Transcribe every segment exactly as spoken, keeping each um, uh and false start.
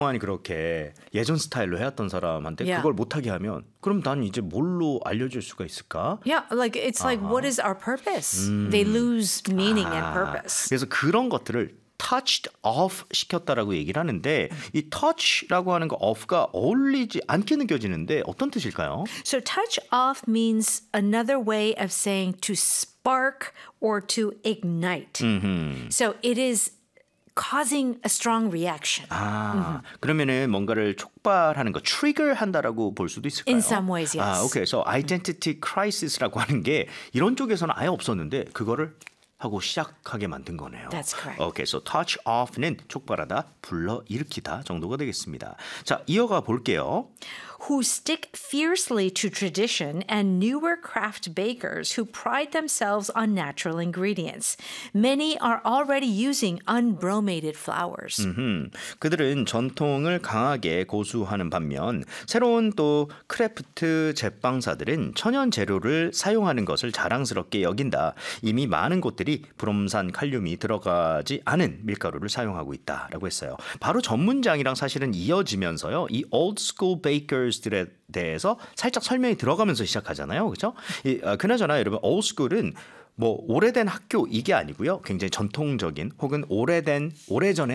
동안이 그렇게 예전 스타일로 해왔던 사람한테 Yeah. 그걸 못하게 하면 그럼 난 이제 뭘로 알려줄 수가 있을까? Yeah, like it's like what is our purpose? They lose meaning and 아, purpose. 그래서 그런 것들을 touched off 시켰다라고 얘기를 하는데 이 touch라고 하는 거 off가 어울리지 않게 느껴지는데 어떤 뜻일까요? So touch off means another way of saying to spark or to ignite. So it is causing a strong reaction. 아, 그러면은 뭔가를 촉발하는 거, trigger 한다라고 볼 수도 있을까요? In some ways, yes. 아, 오케이. 그래서 identity crisis라고 하는 게 이런 쪽에서는 아예 없었는데 그거를 하고 시작하게 만든 거네요. That's correct. 오케이, so touch off는 촉발하다, 불러 일으키다 정도가 되겠습니다. 자, 이어가 볼게요. Who stick fiercely to tradition and newer craft bakers who pride themselves on natural ingredients. Many are already using unbromated flours. 음, 그들은 전통을 강하게 고수하는 반면 새로운 또 크래프트 제빵사들은 천연 재료를 사용하는 것을 자랑스럽게 여긴다. 이미 많은 곳들이 브롬산 칼륨이 들어가지 않은 밀가루를 사용하고 있다라고 했어요. 바로 전 문장이랑 사실은 이어지면서요. 이 old school bakers 들에 대해서 살짝 설명이 들어가면서 시작하잖아요. 그렇죠? 이, 아, 그나저나 여러분 old school은 뭐 오래된 학교 이게 아니고요. 굉장히 전통적인 혹은 오래된 오래전의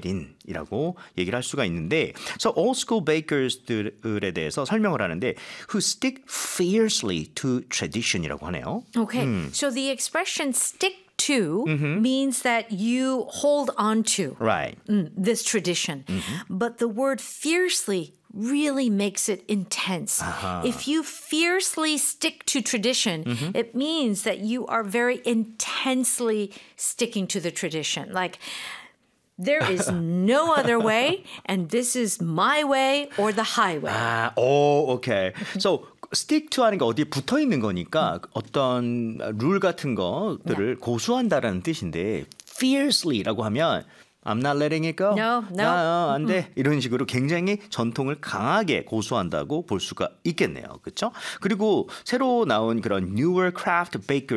스타일인이라고 얘기를 할 수가 있는데 so old school bakers들에 대해서 설명을 하는데 who stick fiercely to tradition이라고 하네요. Okay, so the expression stick to means that you hold on to Right. mm, this tradition. But the word fiercely really makes it intense. If you fiercely stick to tradition, it means that you are very intensely sticking to the tradition. Like, there is no other way, and this is my way or the highway. 아, 오, 오케이. So stick to 하는 게 어디에 붙어 있는 거니까 어떤 룰 같은 것들을 고수한다라는 뜻인데 fiercely라고 하면 I'm not letting it go. No, no. 아, 안 돼. 이런 식으로 굉장히 전통을 강하게 고수한다고 볼 수가 있겠네요. 그렇죠? 그리고 새로 나온 그런 newer craft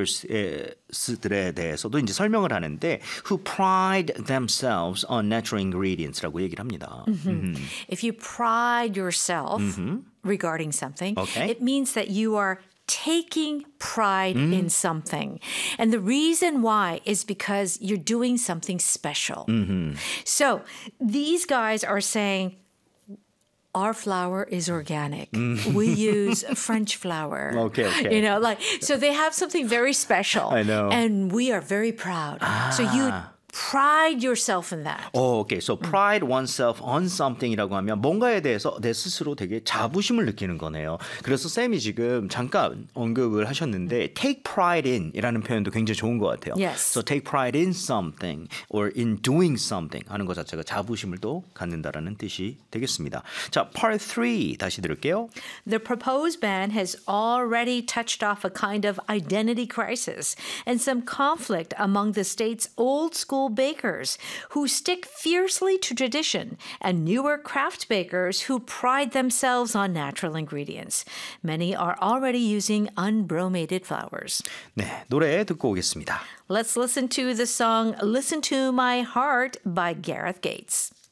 bakers들에 대해서도 이제 설명을 하는데 who pride themselves on natural ingredients라고 얘기를 합니다. 음. If you pride yourself regarding something, Okay. it means that you are taking pride in something. And the reason why is because you're doing something special. So these guys are saying, our flour is organic. We use French flour. Okay, okay. You know, like, so they have something very special. I know. And we are very proud. So you pride yourself in that. 오, 오케이. So pride oneself on something이라고 하면 뭔가에 대해서 내 스스로 되게 자부심을 느끼는 거네요. 그래서 쌤이 지금 잠깐 언급을 하셨는데 take pride in이라는 표현도 굉장히 좋은 것 같아요. Yes. So take pride in something or in doing something 하는 것 자체가 자부심을 또 갖는다라는 뜻이 되겠습니다. 자, part three 다시 들을게요. The proposed ban has already touched off a kind of identity crisis and some conflict among the state's old school bakers who stick fiercely to tradition and newer craft bakers who pride themselves on natural ingredients. Many are already using unbromated flours. 네, 노래 듣고 오겠습니다. Let's listen to the song Listen to My Heart by Gareth Gates.